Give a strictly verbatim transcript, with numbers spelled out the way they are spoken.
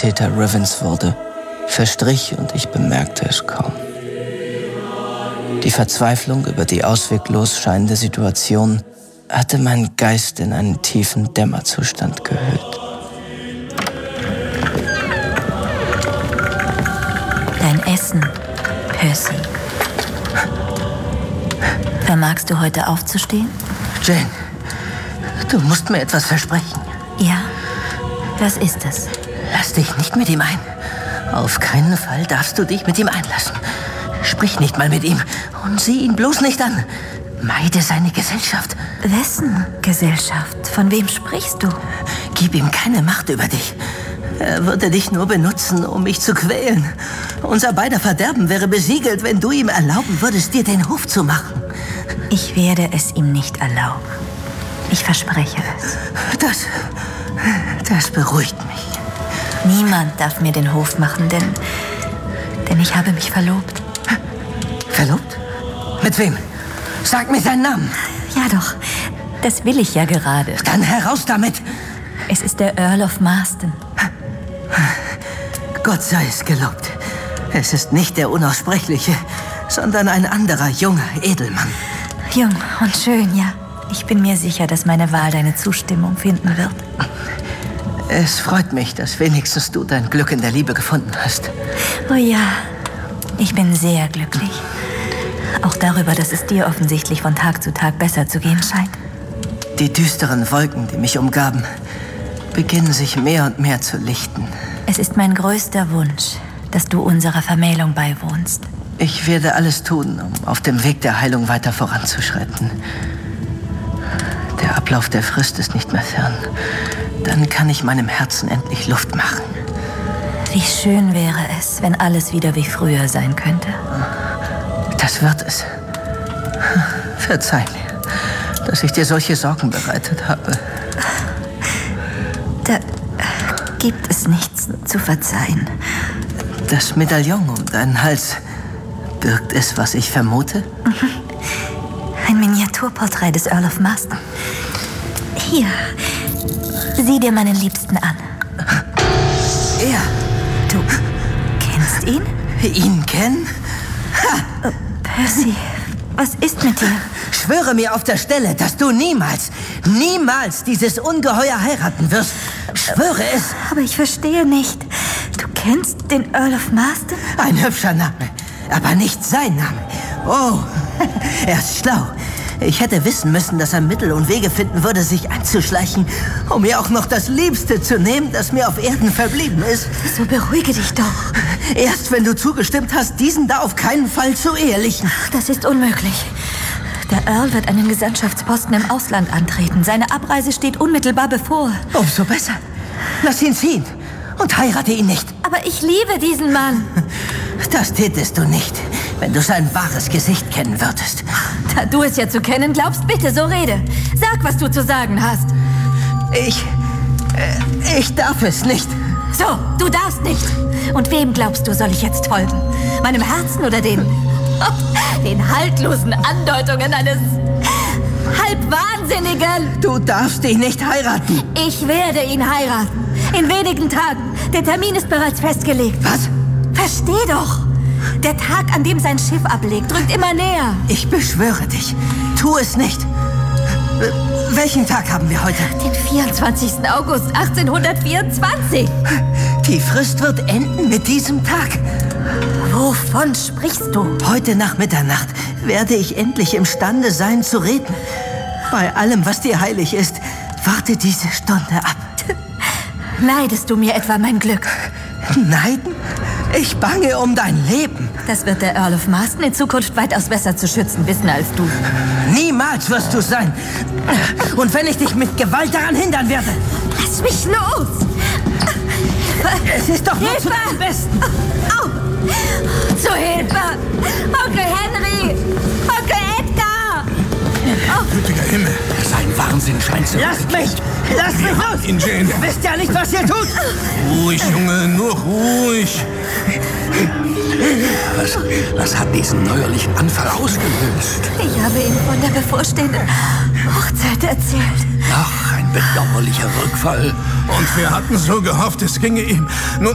Attentäter Rivens wurde, verstrich und ich bemerkte es kaum. Die Verzweiflung über die ausweglos scheinende Situation hatte meinen Geist in einen tiefen Dämmerzustand gehüllt. Dein Essen, Percy. Vermagst du heute aufzustehen? Jane, du musst mir etwas versprechen. Ja? Was ist es? Lass dich nicht mit ihm ein. Auf keinen Fall darfst du dich mit ihm einlassen. Sprich nicht mal mit ihm und sieh ihn bloß nicht an. Meide seine Gesellschaft. Wessen Gesellschaft? Von wem sprichst du? Gib ihm keine Macht über dich. Er würde dich nur benutzen, um mich zu quälen. Unser beider Verderben wäre besiegelt, wenn du ihm erlauben würdest, dir den Hof zu machen. Ich werde es ihm nicht erlauben. Ich verspreche es. Das, das beruhigt mich. Niemand darf mir den Hof machen, denn, denn ich habe mich verlobt. Verlobt? Mit wem? Sag mir seinen Namen. Ja doch, das will ich ja gerade. Dann heraus damit. Es ist der Earl of Marston. Gott sei es gelobt. Es ist nicht der Unaussprechliche, sondern ein anderer, junger Edelmann. Jung und schön, ja. Ich bin mir sicher, dass meine Wahl deine Zustimmung finden wird. Es freut mich, dass wenigstens du dein Glück in der Liebe gefunden hast. Oh ja, ich bin sehr glücklich. Auch darüber, dass es dir offensichtlich von Tag zu Tag besser zu gehen scheint. Die düsteren Wolken, die mich umgaben, beginnen sich mehr und mehr zu lichten. Es ist mein größter Wunsch, dass du unserer Vermählung beiwohnst. Ich werde alles tun, um auf dem Weg der Heilung weiter voranzuschreiten. Der Ablauf der Frist ist nicht mehr fern. Dann kann ich meinem Herzen endlich Luft machen. Wie schön wäre es, wenn alles wieder wie früher sein könnte. Das wird es. Verzeih mir, dass ich dir solche Sorgen bereitet habe. Da gibt es nichts zu verzeihen. Das Medaillon um deinen Hals, birgt es, was ich vermute? Ein Miniaturporträt des Earl of Marston. Hier, sieh dir meinen Liebsten an. Er? Du kennst ihn? Ihn kennen? Oh, Percy, was ist mit dir? Schwöre mir auf der Stelle, dass du niemals, niemals dieses Ungeheuer heiraten wirst. Schwöre es. Aber ich verstehe nicht. Du kennst den Earl of Marston? Ein hübscher Name, aber nicht sein Name. Oh, er ist schlau. Ich hätte wissen müssen, dass er Mittel und Wege finden würde, sich einzuschleichen, um mir auch noch das Liebste zu nehmen, das mir auf Erden verblieben ist. So beruhige dich doch. Erst wenn du zugestimmt hast, diesen da auf keinen Fall zu ehelichen. Das ist unmöglich. Der Earl wird einen Gesandtschaftsposten im Ausland antreten. Seine Abreise steht unmittelbar bevor. Umso besser. Lass ihn ziehen und heirate ihn nicht. Aber ich liebe diesen Mann. Das tätest du nicht, wenn du sein wahres Gesicht kennen würdest. Da du es ja zu kennen glaubst, bitte, so rede. Sag, was du zu sagen hast. Ich... Äh, ich darf es nicht. So, du darfst nicht. Und wem glaubst du, soll ich jetzt folgen? Meinem Herzen oder den... den haltlosen Andeutungen eines... Halbwahnsinnigen? Du darfst ihn nicht heiraten. Ich werde ihn heiraten. In wenigen Tagen. Der Termin ist bereits festgelegt. Was? Versteh doch. Der Tag, an dem sein Schiff ablegt, rückt immer näher. Ich beschwöre dich. Tu es nicht. Welchen Tag haben wir heute? Den vierundzwanzigsten August achtzehnhundertvierundzwanzig. Die Frist wird enden mit diesem Tag. Wovon sprichst du? Heute nach Mitternacht werde ich endlich imstande sein zu reden. Bei allem, was dir heilig ist, warte diese Stunde ab. Neidest du mir etwa mein Glück? Neiden? Ich bange um dein Leben. Das wird der Earl of Marston in Zukunft weitaus besser zu schützen wissen als du. Niemals wirst du sein. Und wenn ich dich mit Gewalt daran hindern werde... Lass mich los! Es ist doch nur zu deinem Besten. Au! Zu Hilfe! Onkel Henry! Onkel Edgar! Gütiger Himmel, sein Wahnsinn scheint zu... Lasst mich! Lasst mich los! Ihn, Jane. Ihr wisst ja nicht, was ihr tut! Ruhig, Junge, nur ruhig. Was, was hat diesen neuerlichen Anfall ausgelöst? Ich habe ihm von der bevorstehenden Hochzeit erzählt. Ach, ein bedauerlicher Rückfall. Und wir hatten so gehofft, es ginge ihm nun